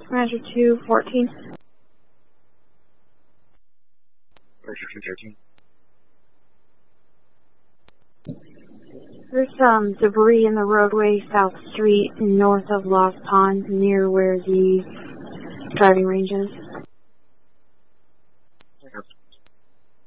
Manager 214. Manager 213. There's debris in the roadway South Street north of Lost Pond near where the driving range is.